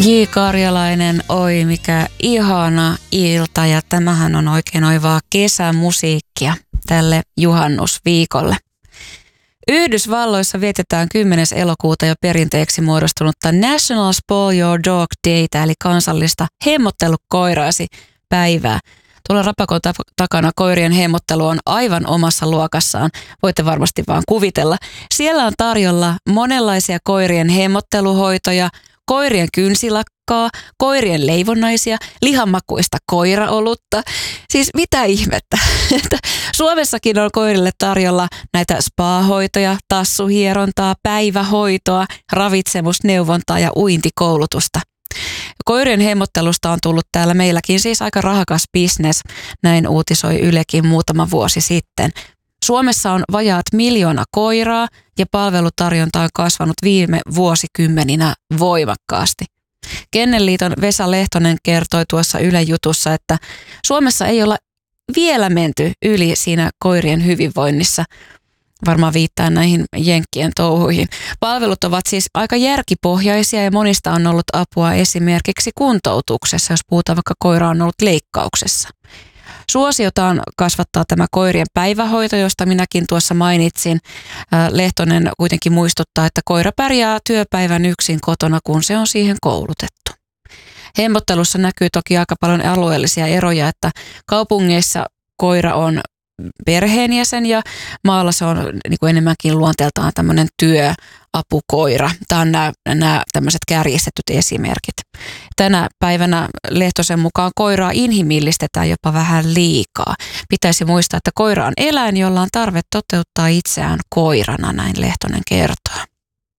J. Karjalainen, oi mikä ihana ilta, ja tämähän on oikein oivaa kesämusiikkia tälle juhannusviikolle. Yhdysvalloissa vietetään 10. elokuuta jo perinteeksi muodostunutta National Spoil Your Dog Dayta, eli kansallista hemmottelukoiraasi päivää. Tuolla rapakon takana koirien hemmottelu on aivan omassa luokassaan, voitte varmasti vaan kuvitella. Siellä on tarjolla monenlaisia koirien hemmotteluhoitoja, koirien kynsilakkaa, koirien leivonnaisia, lihanmakuista koiraolutta. Siis mitä ihmettä. Suomessakin on koirille tarjolla näitä spa-hoitoja, tassuhierontaa, päivähoitoa, ravitsemusneuvontaa ja uintikoulutusta. Koirien hemmottelusta on tullut täällä meilläkin siis aika rahakas bisnes, näin uutisoi Ylekin muutama vuosi sitten. Suomessa on vajaat 1 miljoona koiraa ja palvelutarjonta on kasvanut viime vuosikymmeninä voimakkaasti. Kennelliiton Vesa Lehtonen kertoi tuossa Ylen jutussa, että Suomessa ei olla vielä menty yli siinä koirien hyvinvoinnissa. Varmaan viittaa näihin jenkkien touhuihin. Palvelut ovat siis aika järkipohjaisia ja monista on ollut apua esimerkiksi kuntoutuksessa, jos puhutaan vaikka koira on ollut leikkauksessa. Suosiotaan kasvattaa tämä koirien päivähoito, josta minäkin tuossa mainitsin. Lehtonen kuitenkin muistuttaa, että koira pärjää työpäivän yksin kotona, kun se on siihen koulutettu. Hemmottelussa näkyy toki aika paljon alueellisia eroja, että kaupungeissa koira on perheenjäsen ja maalla se on niin kuin enemmänkin luonteeltaan tämmöinen työapukoira. Tämä on nämä tämmöiset kärjistetyt esimerkit. Tänä päivänä Lehtosen mukaan koiraa inhimillistetään jopa vähän liikaa. Pitäisi muistaa, että koira on eläin, jolla on tarve toteuttaa itseään koirana, näin Lehtonen kertoo.